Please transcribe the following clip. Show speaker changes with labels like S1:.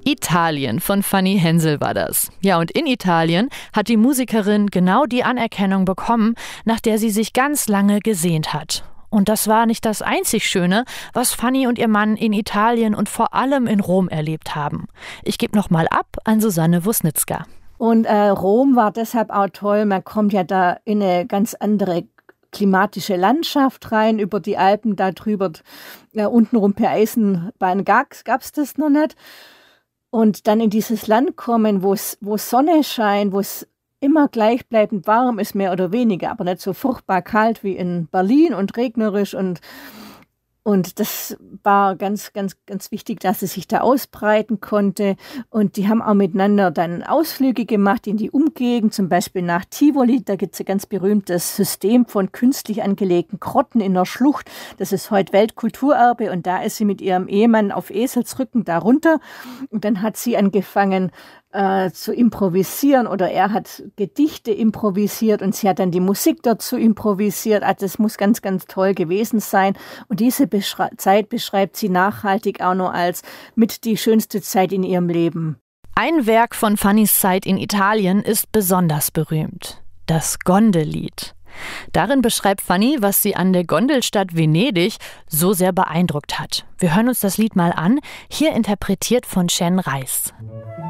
S1: Italien von Fanny Hensel war das. Ja, und in Italien hat die Musikerin genau die Anerkennung bekommen, nach der sie sich ganz lange gesehnt hat. Und das war nicht das einzig Schöne, was Fanny und ihr Mann in Italien und vor allem in Rom erlebt haben. Ich gebe nochmal ab an Susanne Wusnitzka.
S2: Und Rom war deshalb auch toll. Man kommt ja da in eine ganz andere klimatische Landschaft rein, über die Alpen da drüber. Untenrum per Eisenbahn gab's das noch nicht. Und dann in dieses Land kommen, wo Sonne scheint, wo es immer gleichbleibend warm ist, mehr oder weniger, aber nicht so furchtbar kalt wie in Berlin und regnerisch. Und das war ganz, ganz, ganz wichtig, dass es sich da ausbreiten konnte. Und die haben auch miteinander dann Ausflüge gemacht in die Umgegend, zum Beispiel nach Tivoli. Da gibt es ein ganz berühmtes System von künstlich angelegten Grotten in der Schlucht. Das ist heute Weltkulturerbe. Und da ist sie mit ihrem Ehemann auf Eselsrücken da runter. Und dann hat sie angefangen zu improvisieren, oder er hat Gedichte improvisiert und sie hat dann die Musik dazu improvisiert. Also das muss ganz, ganz toll gewesen sein. Und diese Zeit beschreibt sie nachhaltig auch noch als mit die schönste Zeit in ihrem Leben.
S1: Ein Werk von Fannys Zeit in Italien ist besonders berühmt: das Gondellied. Darin beschreibt Fanny, was sie an der Gondelstadt Venedig so sehr beeindruckt hat. Wir hören uns das Lied mal an, hier interpretiert von Chen Reis.